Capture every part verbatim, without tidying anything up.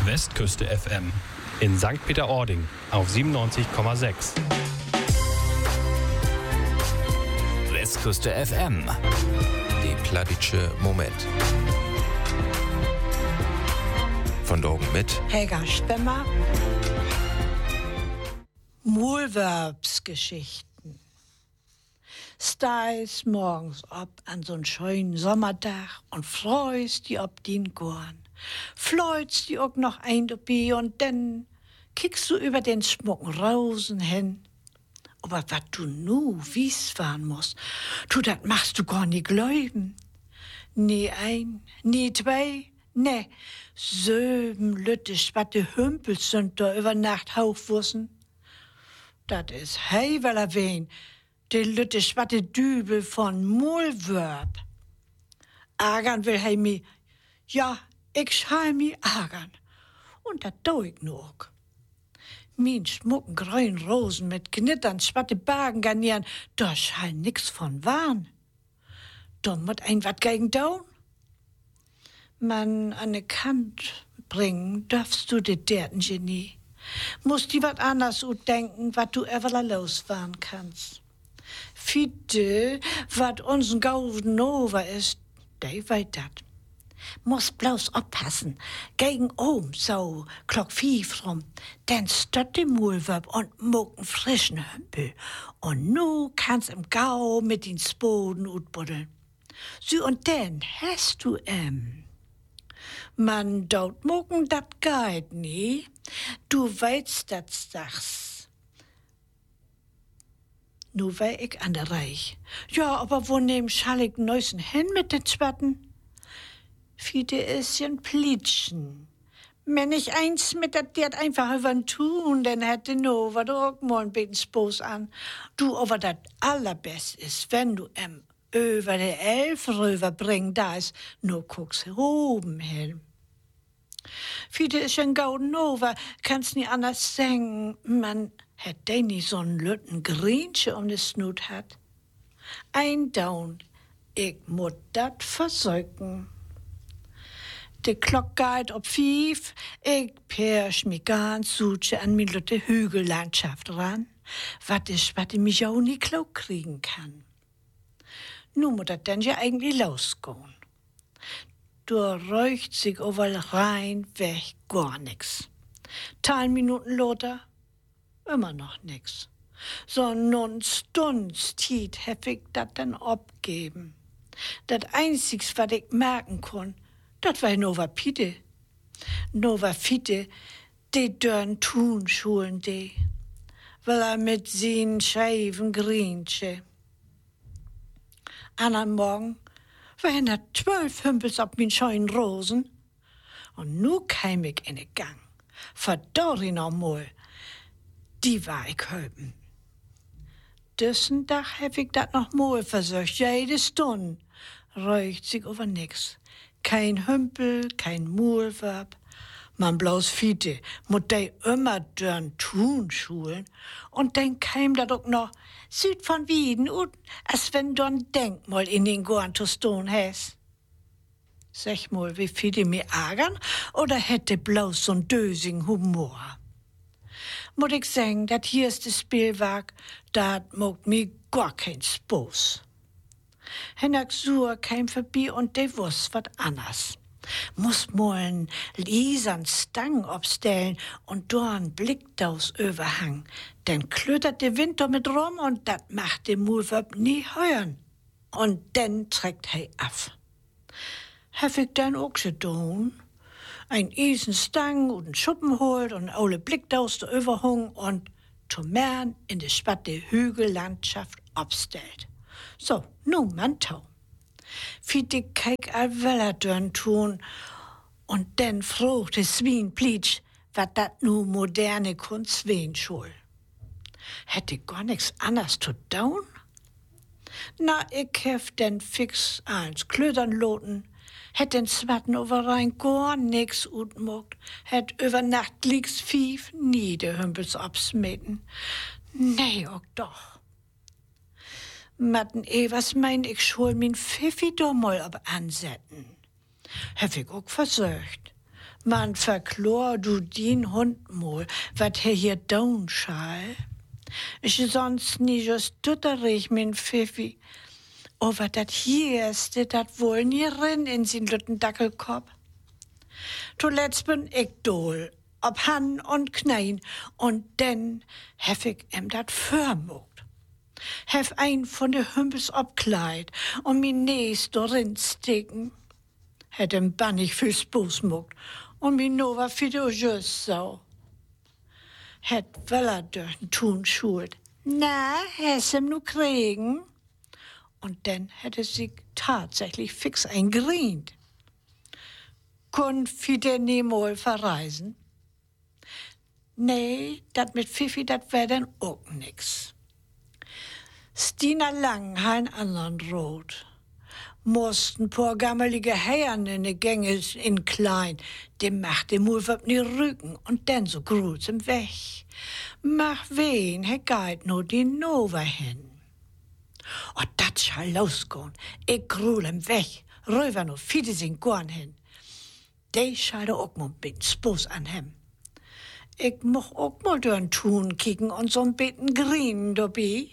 Westküste F M in Sankt Peter-Ording auf siebenundneunzig Komma sechs. Westküste F M. Die Plattitsche Moment. Von Dogen mit Helga Stemmer. Muhlverbsgeschichten. Steigst morgens ab an so'n schönen Sommertag und freust die ob din Gorn. Fleutst die auch noch ein dabei und dann kickst du über den schmucken Rosen hin. Aber wat du nu wies fahren musst, du dat machst du gar nie gläuben. Nie ein, nie zwei, ne, söben lüttisch, wat de Hümpels sind da über Nacht Hauchwussen. Dat is hei wel erwähn, de lüttisch, wat de Dübel von Muhlverb. Agern will hei mi, ja, ich schall mi agern. Und dat do ich nu auch. Min schmucken grünen Rosen mit Knittern, schwatte Bagen garnieren, da schall nix von Wahn. Da mut ein wat gegen daun. Man an ne Kant bringen, darfst du de derten Genie. Musst die wat anders denken, wat du ever losfahren kannst. Fiete, wat uns'n Gauden over ist, de weit dat. Muss bloß oppassen, gegen oben so, klock fief rum, denn stott die Muhlverb und mucken frischen Hümpel. Und nu kannst im Gau mit ins Boden utbuddeln. So und denn hast du em. Man daut mucken dat geit nie, du weißt dat sag's. Nu wei ich an der Reich. Ja, aber wo nehm schall ich neusen hin mit den Spatten? Fiete isschen plitschen. Wenn ich eins mit dat Dirt einfach übern tun, dann hätte no, wat du auch mal ein bisschen Spoß an. Du, aber dat allerbest ist, wenn du em über de Elf rüberbringen, da ist, nur guckst oben hin. Fiete ist schon gauden over, kannst nie anders sagen, man hätt de nie so'n lütten Griensche um de Snut hat. Ein Down, ich mut dat versäugen. De Glock geht ob fief, ich persch mi ganz suche an mi lütte Hügellandschaft ran, wat is, wat ich mich auch nie klug kriegen kann. Nu muss dat denn ja eigentlich losgehen. Du räucht sich overall rein, weg, gar nix. Tal Minuten loter, immer noch nix. So nun Stunds tiet heftig dat dann abgeben. Dat einzigs, wat ich merken kon, dat war Nova Pide. Nova Fide, de dörn Tunschulen de, weil er mit sin scheiven Griensche. An am Morgen waren da zwölf Hümpels ab min scheuen Rosen. Und nu käm ich in den Gang. Verdorri noch mal, die war ich höben. Düssen Dach hab ich dat noch mal versucht, jede Stunde. Räucht sich over nix. Kein Hümpel, kein Muhlverb. Man bloß Fiete, mut dei immer dörn Tunschulen. Und dann käm da doch noch Süd von Wieden und als wenn du ein Denkmal in den Gorn zu stehen hast. Sag mal, wie Fiete mir ärgern oder hätte bloß so'n dösing Humor? Mut ich sagen, dat hier ist das Spielwerk, dat mogt mir gar kein Spoß. Hennak Sur käm vorbei und de wuss wat anders. Muss mol'n Lisern Stang obstellen und dorn Blickdaus überhang. Denn klötert de Wind mit rum und dat macht de Muhlverb nie hören. Und denn trägt hei af. Hef ich dann auch gedun? Ein Isenstang und ein Schuppen holt und alle Blickdaus da überhung und zum Mern in de spatte Hügellandschaft obstellt. So, nu man tau. Fiete keik al Weller dörn tun und denn frucht es Swien plitsch, wat dat nu moderne Kunst wen schul. Hätte gar nix anders zu tun? Na, ich hef denn fix eins Klödern loten, hätt den Zwatten over rein gar nix utmogt, hätt über Nacht lieg's fief nie de Hümpels absmeten. Nee, auch doch. Matten eh, was mein ich schul min Pfiffi do mal ob ansetten. Hef ich auch versucht. Man verklor du din Hund mal, wat er hier down schall. Ich sonst nie just tutterig, min Pfiffi. Aber dat hier ist, dat wohl nie rin in sin lütten Dackelkopf. Zuletzt bin ich dohl, ob Han und Knein, und denn hef ich em dat förmogt. Hef ein von de Hümpels obkleid und mi Nees dorin sticken. Het em bannig viel Spoos mogt und mi Nova fido just so. Het Weller dörten tun schuld. Na, hessem nu kriegen? Und dann hätte sie tatsächlich fix eingerient. Kun Fide niemol verreisen? Nee, dat mit Pfiffi, dat wär dann auch nix. Stina Lang ha einen anderen Rot. Mussten paar gammelige Herren in de Gänge in klein, dem macht dem Mulverb nie Rücken und dann so grut's im Weg. Mach wen, he geit no die Nova hin. Oh, dat schall losgehen. Ich grul im Weg, rüber no Fide sin gorn hin. De schall da auch mal ein bisschen Spoos an hem. Ich moch auch mal dörn tun kicken und so'n bisschen grien dabei.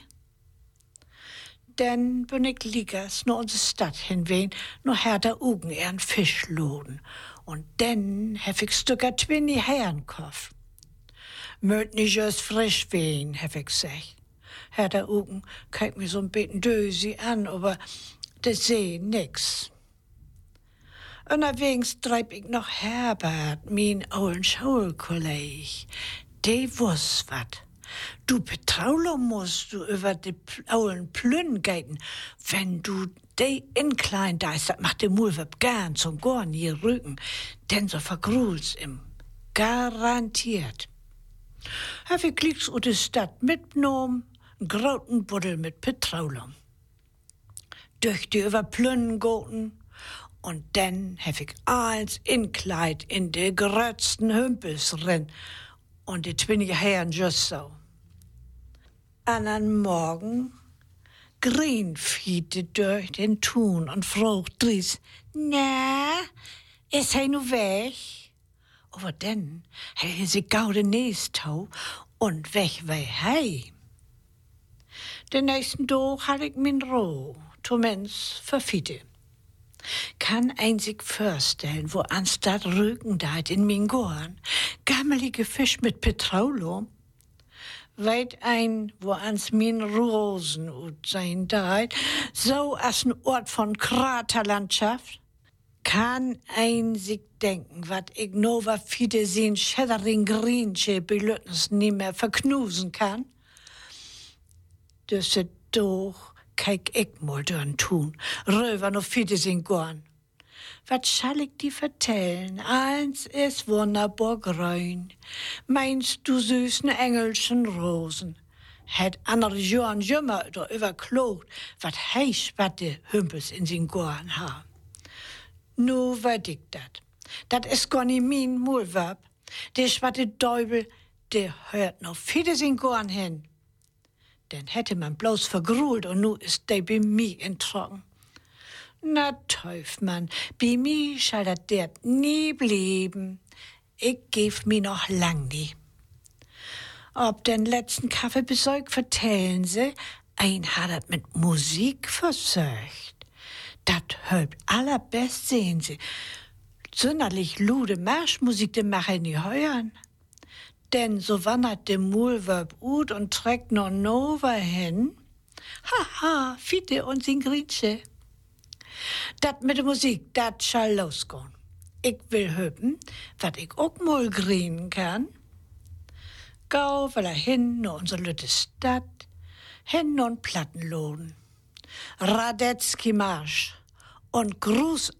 Dann bin ich liegers nur unsere Stadt hinwehen, nur härter Ugen ehren Fisch loden. Und dann hef ich Stücker Twinny Herrenkoff. Möt nicht just frisch wehen, hef ich gesagt. Härter Ugen kijk mir so'n bisschen dösi an, aber das seh nix. Unterwegs treib ich noch Herbert, min ollen Schulkolleg. De wuss wat. Du betraulen musst du über die ollen Plünn geiten. Wenn du de inklein deist, dat macht de Mulverb gern zum Gorn hier Rücken, denn so vergrul's im. Garantiert. Hab ich klicks ut de Stadt mitgenommen, n grauten Buddel mit Petroleum. Durch die über Plünn goten, und dann hef ich eins inkleid in de grötzten Hümpels rin, und die twinige Herren just so. Andern Morgen grien fiete durch den Tun und fragt Dries, na, is hij nu weg? Aber dann hei sie gaude Neestau und weg wei hei. Den nächsten Tag hatte ich min Roh, zumindest für Fiete. Kann ein sich vorstellen, wo anstatt Rücken deit in min Gorn, gammelige Fisch mit Petroleum, weit ein, wo ans min Rosen ut sein deit, so as n Ort von Kraterlandschaft, kann ein sich denken, wat ich nova Fiete sin Schädering Griensche belüttens nie mehr verknusen kann. Das ist doch kijk ich mal dörn tun, röver no Fiete sin Gorn. Wat schall ich die vertellen? Eins ist wunderbar grün. Meinst du süßen engelschen Rosen? Het andere Johann Jümmer da überklogt, wat heisch wat de Hümpels in sin Gorn ha. Nu wat ich dat. Dat is gar nie min Mulverb. De schwatte Deubel, de hört no Fiete sin Gorn hin. Den hätte man bloß vergrult und nu ist de bei mi entrocken. Na teuf, Mann, bei mi schall dat dert nie blieben. Ich geb mi noch lang nie. Ob den letzten Kaffeebesäug vertellen sie, ein hat dat mit Musik versöcht. Dat hölbt allerbest, sehen sie. Sonderlich lude Marschmusik, de mach ich nie heuern. Denn so wandert de Mulverb ut und trägt no Nova hin. Haha, Fiete und sin Grietsche. Dat mit der Musik, dat schall losgehen. Ich will höpen, wat ich auch mal grien kann. Gau will er hin no unsere lütte Stadt, hin no Plattenlohn. Radetzky Marsch und Gruß